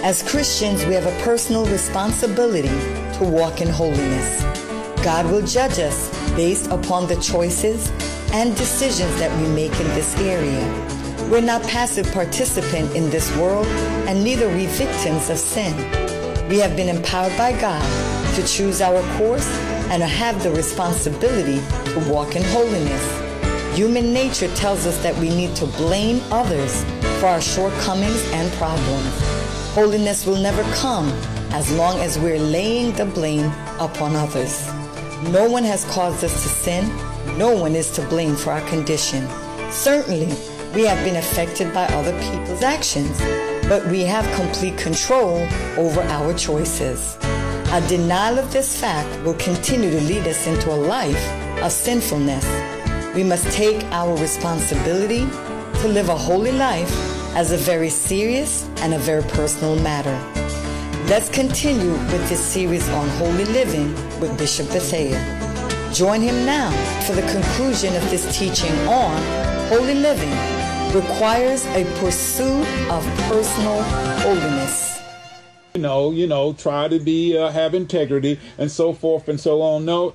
As Christians, we have a personal responsibility to walk in holiness. God will judge us based upon the choices and decisions that we make in this area. We're not passive participants in this world, and neither are we victims of sin. We have been empowered by God to choose our course and have the responsibility to walk in holiness. Human nature tells us that we need to blame others for our shortcomings and problems. Holiness will never come as long as we're laying the blame upon others. No one has caused us to sin. No one is to blame for our condition. Certainly, we have been affected by other people's actions, but we have complete control over our choices. A denial of this fact will continue to lead us into a life of sinfulness. We must take our responsibility to live a holy life as a very serious and a very personal matter. Let's continue with this series on holy living with Bishop Bethea. Join him now for the conclusion of this teaching on holy living requires a pursuit of personal holiness. Try to be, have integrity and so forth and so on. No.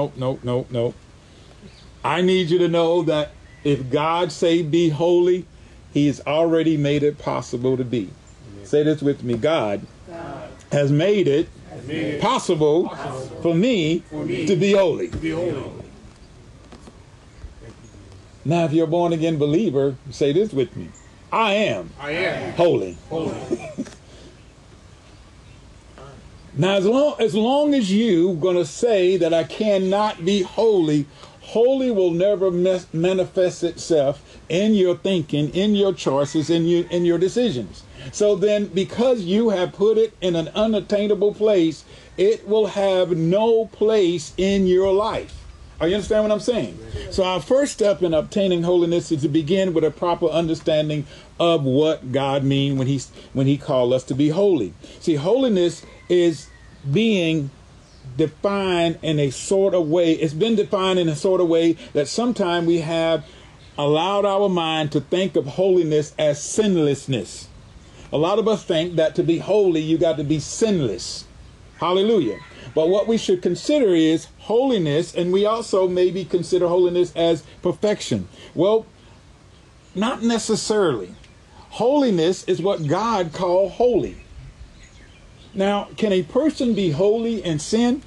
I need you to know that if God say be holy, he has already made it possible to be. Amen. Say this with me. God has made it possible for me to be holy. Now, if you're a born again believer, say this with me. I am holy. Now, as long as you're going to say that I cannot be holy, holy will never manifest itself in your thinking, in your choices, in your decisions. So then, because you have put it in an unattainable place, it will have no place in your life. Are you understand what I'm saying? So our first step in obtaining holiness is to begin with a proper understanding of what God means when he called us to be holy. See, holiness is being defined in a sort of way. It's been defined in a sort of way that sometimes we have allowed our mind to think of holiness as sinlessness. A lot of us think that to be holy, you got to be sinless. Hallelujah. But what we should consider is holiness, and we also maybe consider holiness as perfection. Well, not necessarily. Holiness is what God called holy. Now, can a person be holy and sin?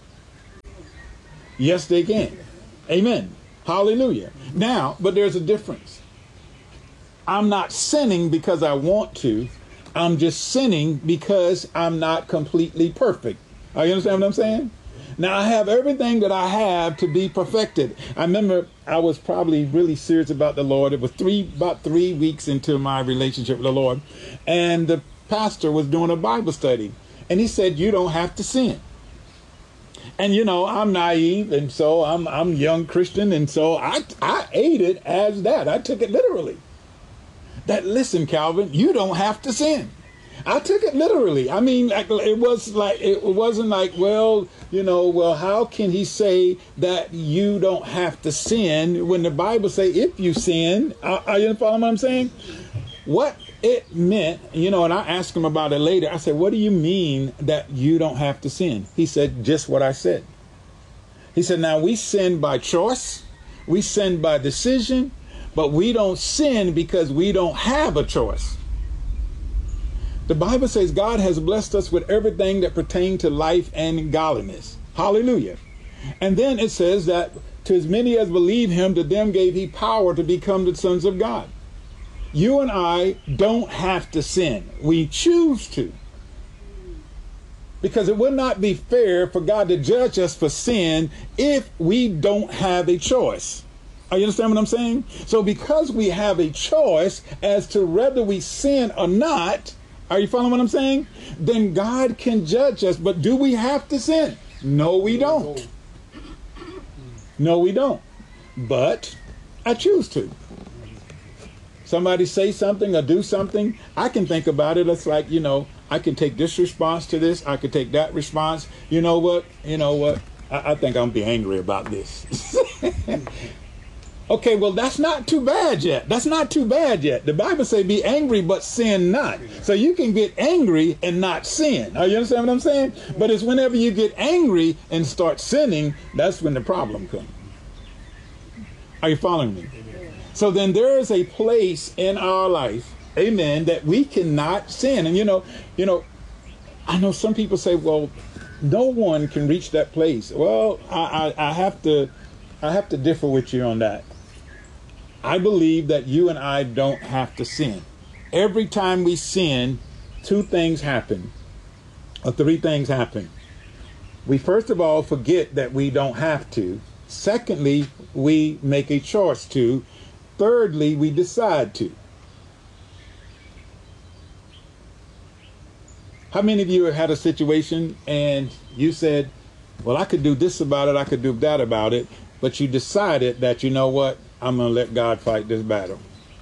Yes, they can. Amen. Hallelujah. Now, but there's a difference. I'm not sinning because I want to. I'm just sinning because I'm not completely perfect. You understand what I'm saying? Now, I have everything that I have to be perfected. I remember I was probably really serious about the Lord. It was about 3 weeks into my relationship with the Lord. And the pastor was doing a Bible study. And he said, you don't have to sin. And, I'm naive. And so I'm young Christian. And so I ate it as that. I took it literally. That, listen, Calvin, you don't have to sin. I took it literally. I mean, it wasn't like, well, how can he say that you don't have to sin when the Bible say if you sin? Are you following what I'm saying? What it meant, and I asked him about it later. I said, what do you mean that you don't have to sin? He said, just what I said. He said, now we sin by choice. We sin by decision, but we don't sin because we don't have a choice. The Bible says God has blessed us with everything that pertains to life and godliness. Hallelujah. And then it says that to as many as believe him, to them gave he power to become the sons of God. You and I don't have to sin. We choose to. Because it would not be fair for God to judge us for sin if we don't have a choice. You understand what I'm saying? So because we have a choice as to whether we sin or not, are you following what I'm saying? Then God can judge us. But do we have to sin? No, we don't. No, we don't. But I choose to. Somebody say something or do something, I can think about it. It's like, I can take this response to this. I can take that response. You know what? I think I'm going to be angry about this. Okay, well, that's not too bad yet. That's not too bad yet. The Bible says be angry, but sin not. So you can get angry and not sin. Are you understand what I'm saying? But it's whenever you get angry and start sinning, that's when the problem comes. Are you following me? So then there is a place in our life, amen, that we cannot sin. And you know, I know some people say, well, no one can reach that place. Well, I have to differ with you on that. I believe that you and I don't have to sin. Every time we sin, two things happen, or three things happen. We first of all forget that we don't have to. Secondly, we make a choice to. Thirdly, we decide to. How many of you have had a situation and you said, well, I could do this about it, I could do that about it, but you decided that, you know what, I'm going to let God fight this battle.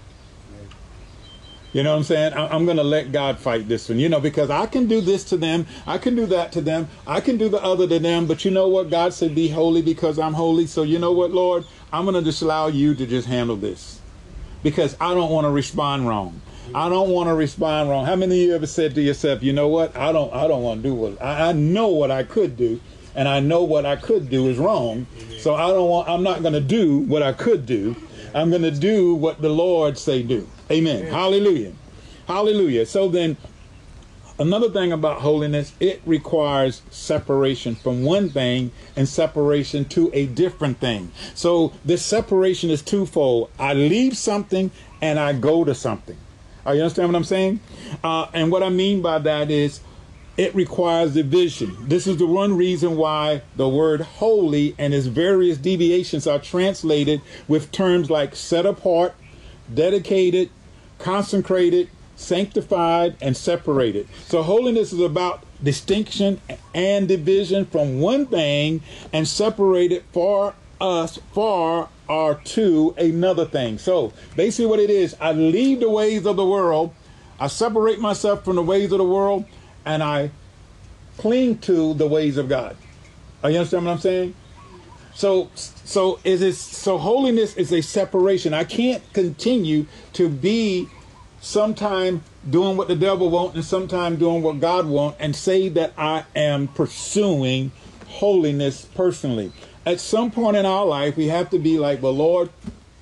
You know what I'm saying? I'm going to let God fight this one, because I can do this to them. I can do that to them. I can do the other to them. But you know what? God said, be holy because I'm holy. So you know what, Lord? I'm going to just allow you to just handle this because I don't want to respond wrong. I don't want to respond wrong. How many of you ever said to yourself, you know what? I don't want to do what I know what I could do. And I know what I could do is wrong. So I'm not going to do what I could do. I'm going to do what the Lord say do. Amen. Yeah. Hallelujah. Hallelujah. So then another thing about holiness, it requires separation from one thing and separation to a different thing. So this separation is twofold. I leave something and I go to something. You understand what I'm saying? And what I mean by that is it requires division. This is the one reason why the word holy and its various deviations are translated with terms like set apart, dedicated, consecrated, sanctified, and separated. So holiness is about distinction and division from one thing and separated for us far or to another thing. So basically what it is, I leave the ways of the world, I separate myself from the ways of the world, and I cling to the ways of God. You understand what I'm saying? So holiness is a separation. I can't continue to be sometime doing what the devil wants and sometime doing what God wants and say that I am pursuing holiness personally. At some point in our life, we have to be like, well, Lord,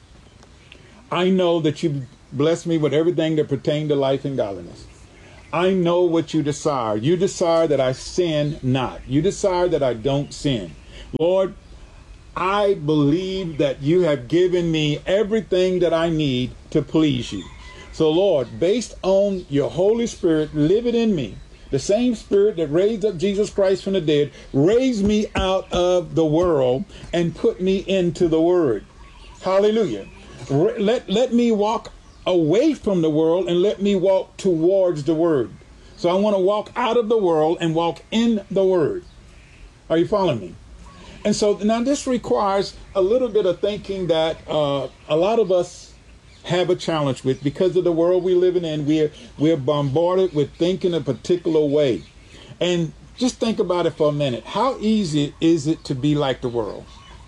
I know that you blessed me with everything that pertained to life and godliness. I know what you desire. You desire that I sin not. You desire that I don't sin. Lord, I believe that you have given me everything that I need to please you. So, Lord, based on your Holy Spirit living in me, the same Spirit that raised up Jesus Christ from the dead, raised me out of the world and put me into the Word. Hallelujah. Let me walk away from the world and let me walk towards the Word. So I want to walk out of the world and walk in the Word. Are you following me? And so now this requires a little bit of thinking that a lot of us have a challenge with because of the world we're living in. We're bombarded with thinking a particular way. And just think about it for a minute. How easy is it to be like the world?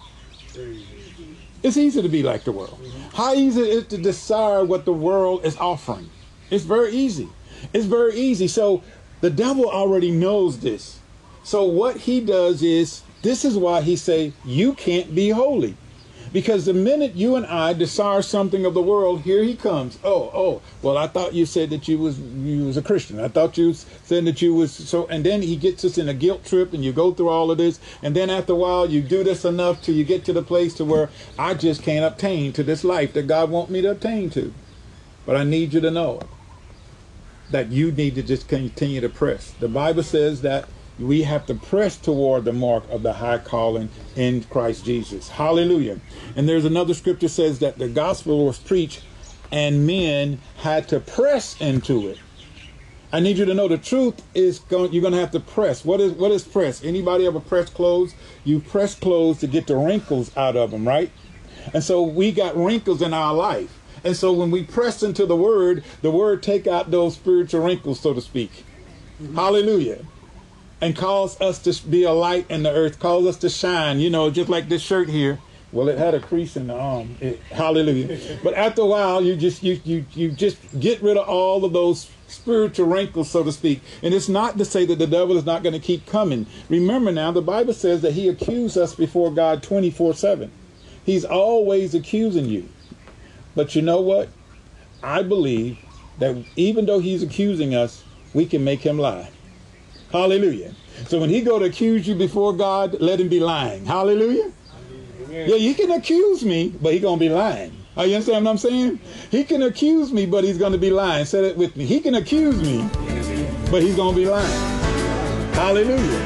It's easy to be like the world. How easy is it to desire what the world is offering? It's very easy. It's very easy. So the devil already knows this. So what he does is, this is why he say, you can't be holy. Because the minute you and I desire something of the world, here he comes. Oh, well, I thought you said that you was a Christian. I thought you said that you was so. And then he gets us in a guilt trip and you go through all of this. And then after a while, you do this enough till you get to the place to where I just can't obtain to this life that God wants me to obtain to. But I need you to know that you need to just continue to press. The Bible says that we have to press toward the mark of the high calling in Christ Jesus. Hallelujah. And there's another scripture says that the gospel was preached and men had to press into it. I need you to know the truth is you're going to have to press. What is press? Anybody ever press clothes? You press clothes to get the wrinkles out of them, right? And so we got wrinkles in our life. And so when we press into the word take out those spiritual wrinkles, so to speak. Mm-hmm. Hallelujah. And cause us to be a light in the earth, cause us to shine, just like this shirt here. Well, it had a crease in the arm. Hallelujah. But after a while, you just get rid of all of those spiritual wrinkles, so to speak. And it's not to say that the devil is not going to keep coming. Remember now, the Bible says that he accused us before God 24/7. He's always accusing you. But you know what? I believe that even though he's accusing us, we can make him lie. Hallelujah. So when he go to accuse you before God, let him be lying. Hallelujah. Yeah, you can accuse me, but he's going to be lying. Are you understand what I'm saying? He can accuse me, but he's going to be lying. Say it with me. He can accuse me, but he's going to be lying. Hallelujah.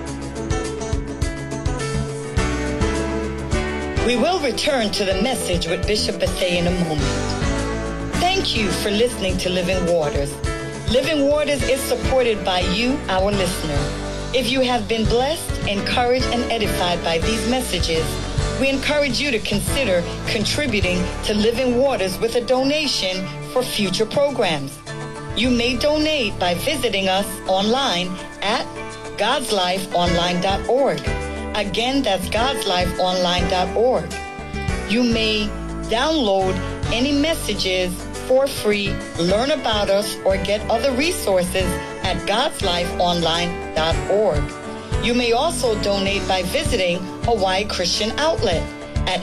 We will return to the message with Bishop Bethea in a moment. Thank you for listening to Living Waters. Living Waters is supported by you, our listener. If you have been blessed, encouraged, and edified by these messages, we encourage you to consider contributing to Living Waters with a donation for future programs. You may donate by visiting us online at godslifeonline.org. Again, that's godslifeonline.org. You may download any messages for free, learn about us, or get other resources at godslifeonline.org. You may also donate by visiting Hawaii Christian Outlet at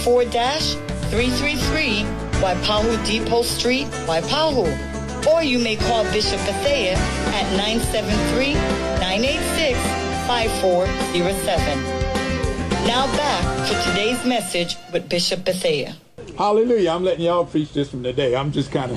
94-333 Waipahu Depot Street, Waipahu. Or you may call Bishop Bethea at 973-986-5407. Now back to today's message with Bishop Bethea. Hallelujah. I'm letting y'all preach this from today. I'm just kind of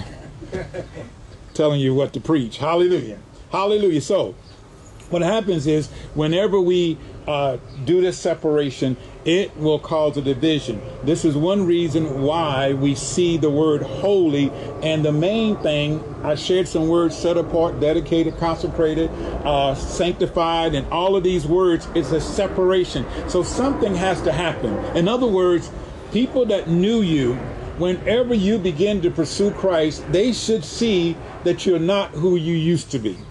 telling you what to preach. Hallelujah. Hallelujah. So what happens is whenever we do this separation, it will cause a division. This is one reason why we see the word holy. And the main thing, I shared some words: set apart, dedicated, consecrated, sanctified, and all of these words is a separation. So something has to happen. In other words, people that knew you, whenever you begin to pursue Christ, they should see that you're not who you used to be.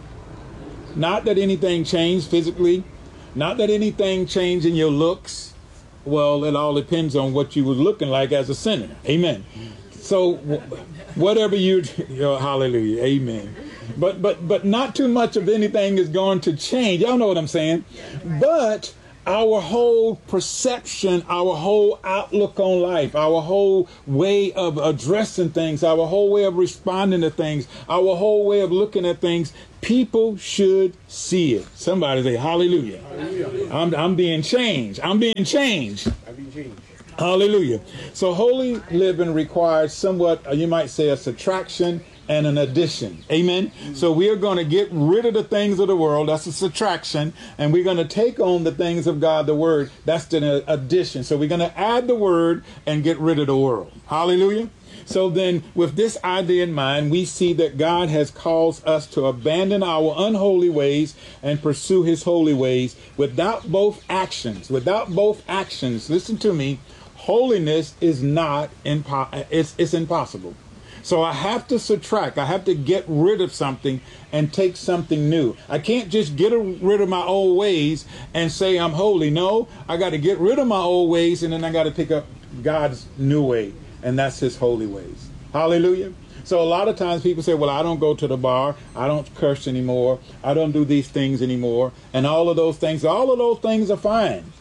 Not that anything changed physically, not that anything changed in your looks. Well, it all depends on what you was looking like as a sinner. Amen. So whatever hallelujah, amen. But not too much of anything is going to change. Y'all know what I'm saying? But our whole perception, our whole outlook on life, our whole way of addressing things, our whole way of responding to things, our whole way of looking at things, people should see it. Somebody say hallelujah. Hallelujah. I'm being changed. I'm being changed. Hallelujah. So holy living requires somewhat, you might say, a subtraction and an addition. Amen. So we are going to get rid of the things of the world. That's a subtraction. And we're going to take on the things of God, the word. That's the addition. So we're going to add the word and get rid of the world. Hallelujah. So then with this idea in mind, we see that God has caused us to abandon our unholy ways and pursue his holy ways without both actions. Without both actions, listen to me, holiness is not it's impossible. So I have to subtract. I have to get rid of something and take something new. I can't just get rid of my old ways and say I'm holy. No, I got to get rid of my old ways, and then I got to pick up God's new way, and that's his holy ways. Hallelujah. So a lot of times people say, well, I don't go to the bar. I don't curse anymore. I don't do these things anymore. And all of those things are fine.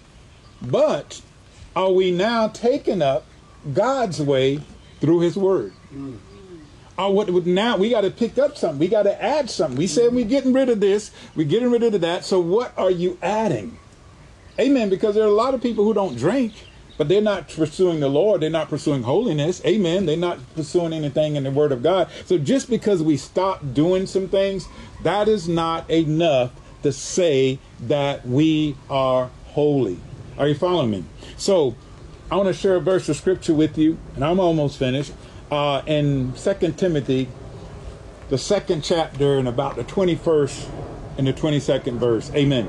But are we now taking up God's way through his word? Now we got to pick up something. We got to add something. We said we're getting rid of this. We're getting rid of that. So what are you adding? Amen. Because there are a lot of people who don't drink, but they're not pursuing the Lord. They're not pursuing holiness. Amen. They're not pursuing anything in the word of God. So just because we stop doing some things, that is not enough to say that we are holy. Are you following me? So I want to share a verse of scripture with you, and I'm almost finished. In 2 Timothy, the 2nd chapter, and about the 21st and the 22nd verse. Amen.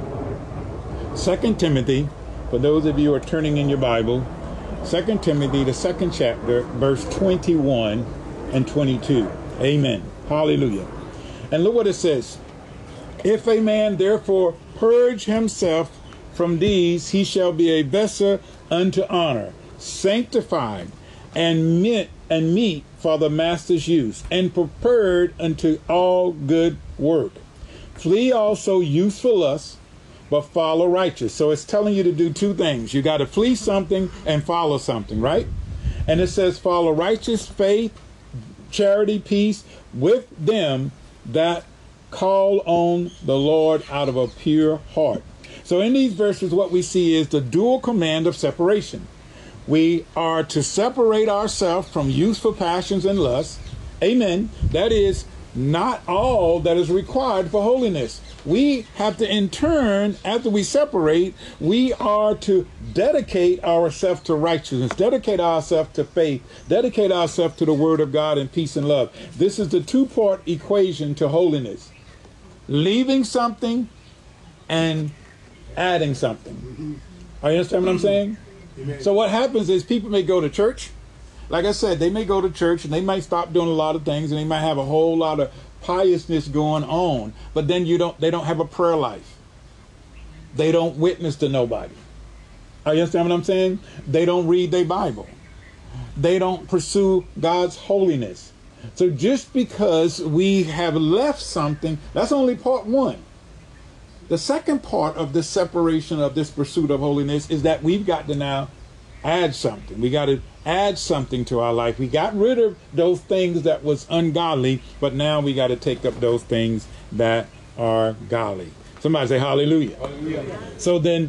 2 Timothy, for those of you who are turning in your Bible, 2 Timothy, the 2nd chapter, verse 21 and 22. Amen. Hallelujah. And look what it says. If a man therefore purge himself from these, he shall be a vessel unto honor, sanctified, and meet for the master's use, and prepared unto all good work. Flee also youthful lusts, but follow righteous. So it's telling you to do two things. You got to flee something and follow something, right? And it says follow righteous, faith, charity, peace with them that call on the Lord out of a pure heart. So in these verses, what we see is the dual command of separation. We are to separate ourselves from youthful passions and lusts. Amen. That is not all that is required for holiness. We have to, in turn, after we separate, we are to dedicate ourselves to righteousness, dedicate ourselves to faith, dedicate ourselves to the Word of God in peace and love. This is the two-part equation to holiness. Leaving something and adding something. Are you understand what I'm saying? Amen. So what happens is people may go to church. Like I said, they may go to church and they might stop doing a lot of things and they might have a whole lot of piousness going on, but then they don't have a prayer life. They don't witness to nobody. Are you understand what I'm saying? They don't read their Bible. They don't pursue God's holiness. So just because we have left something, that's only part one. The second part of this separation of this pursuit of holiness is that we've got to now add something. We got to add something to our life. We got rid of those things that was ungodly, but now we got to take up those things that are godly. Somebody say hallelujah. Hallelujah. So then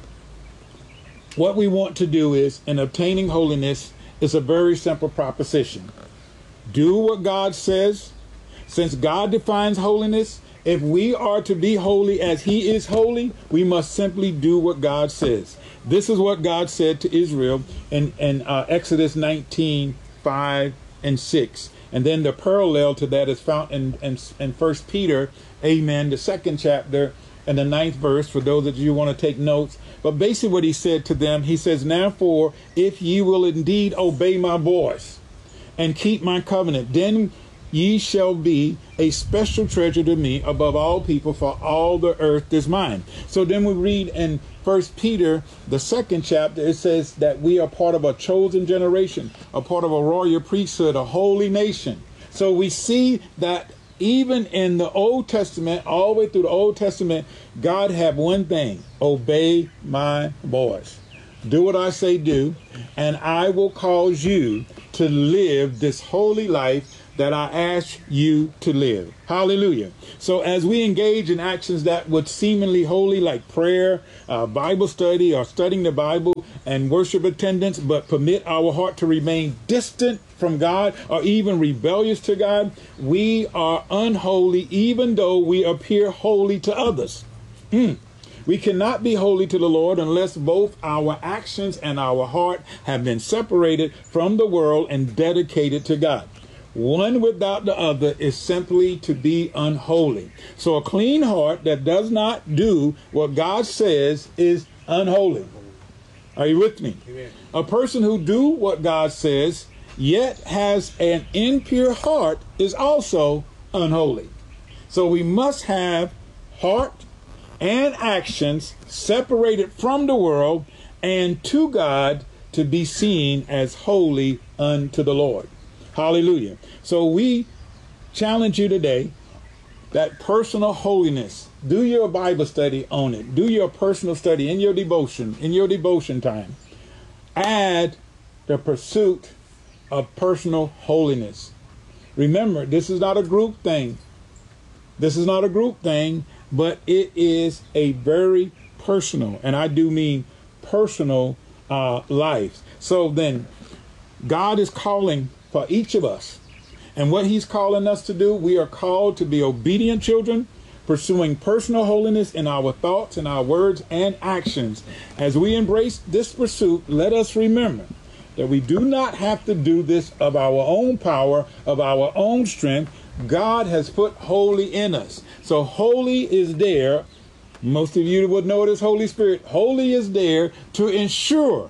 what we want to do is, in obtaining holiness, is a very simple proposition. Do what God says. Since God defines holiness, if we are to be holy as he is holy, we must simply do what God says. This is what God said to Israel in Exodus 19, 5 and 6. And then the parallel to that is found in 1 Peter, amen, the 2nd chapter and the 9th verse, for those of you who want to take notes. But basically what he said to them, he says, "Now for if ye will indeed obey my voice and keep my covenant, then ye shall be a special treasure to me above all people, for all the earth is mine." So then we read in 1 Peter, the 2nd chapter, it says that we are part of a chosen generation, a part of a royal priesthood, a holy nation. So we see that even in the Old Testament, all the way through the Old Testament, God had one thing: obey my voice. Do what I say do, and I will cause you to live this holy life that I ask you to live. Hallelujah. So as we engage in actions that would seemingly holy, like prayer, Bible study, or studying the Bible and worship attendance, but permit our heart to remain distant from God or even rebellious to God, we are unholy even though we appear holy to others. We cannot be holy to the Lord unless both our actions and our heart have been separated from the world and dedicated to God. One without the other is simply to be unholy. So a clean heart that does not do what God says is unholy. Are you with me? Amen. A person who do what God says yet has an impure heart is also unholy. So we must have heart and actions separated from the world and to God to be seen as holy unto the Lord. Hallelujah. So we challenge you today that personal holiness. Do your Bible study on it. Do your personal study in your devotion time. Add the pursuit of personal holiness. Remember, this is not a group thing. This is not a group thing, but it is a very personal, and I do mean personal life. So then God is calling for each of us. And what he's calling us to do, we are called to be obedient children, pursuing personal holiness in our thoughts and our words and actions. As we embrace this pursuit, let us remember that we do not have to do this of our own power, of our own strength. God has put holy in us. So holy is there. Most of you would know it as Holy Spirit. Holy is there to ensure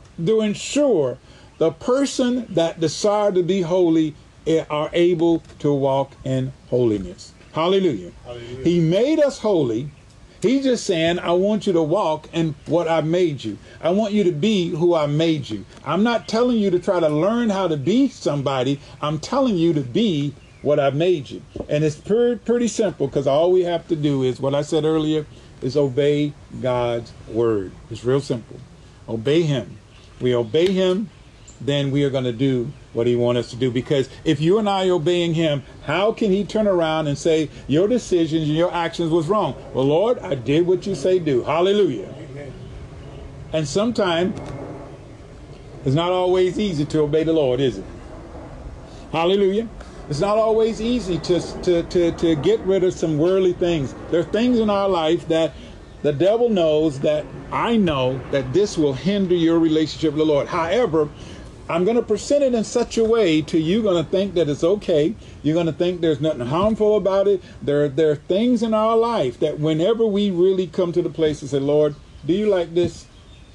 the person that desire to be holy are able to walk in holiness. Hallelujah. Hallelujah. He made us holy. He's just saying, I want you to walk in what I made you. I want you to be who I made you. I'm not telling you to try to learn how to be somebody. I'm telling you to be what I've made you. And it's pretty simple, because all we have to do is what I said earlier, is obey God's word. It's real simple. Obey him. We obey him, then we are going to do what he wants us to do. Because if you and I obeying him, how can he turn around and say your decisions and your actions was wrong? Well, Lord, I did what you say do. Hallelujah. Amen. And sometimes it's not always easy to obey the Lord, is it? Hallelujah. It's not always easy to get rid of some worldly things. There are things in our life that the devil knows, that I know, that this will hinder your relationship with the Lord. However, I'm going to present it in such a way to you going to think that it's okay. You're going to think there's nothing harmful about it. There are things in our life that whenever we really come to the place and say, Lord, do you like this?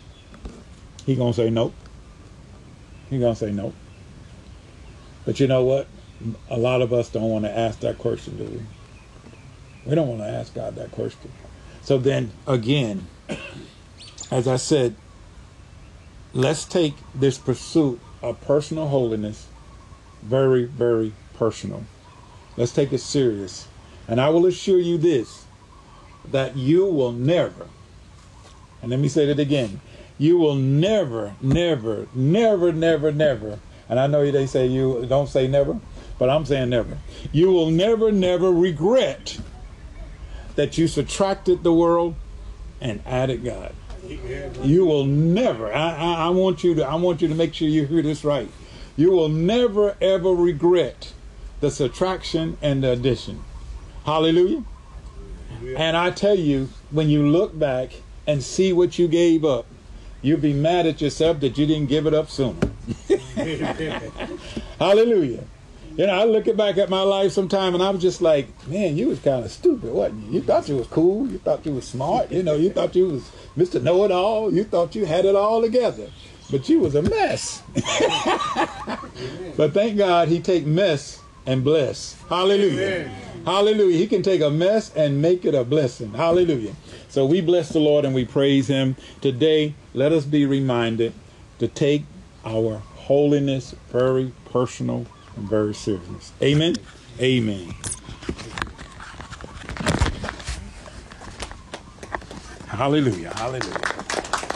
He's going to say nope. He's going to say nope. But you know what? A lot of us don't want to ask that question, do we? We don't want to ask God that question. So then, again, as I said, let's take this pursuit of personal holiness very, very personal. Let's take it serious. And I will assure you this, that you will never, and let me say that again, you will never, never, never, never, never, and I know they say you don't say never, but I'm saying never. You will never, never regret that you subtracted the world and added God. You will never. I want you to make sure you hear this right. You will never ever regret the subtraction and the addition. Hallelujah. And I tell you, when you look back and see what you gave up, you'll be mad at yourself that you didn't give it up sooner. Hallelujah. You know, I look back at my life sometime and I was just like, man, you was kind of stupid, wasn't you? You thought you was cool. You thought you was smart. You know, you thought you was Mr. Know-it-all. You thought you had it all together. But you was a mess. But thank God he take mess and bless. Hallelujah. Amen. Hallelujah. He can take a mess and make it a blessing. Hallelujah. So we bless the Lord and we praise him. Today, let us be reminded to take our holiness very personal and very serious. Amen. Amen. Hallelujah. Hallelujah.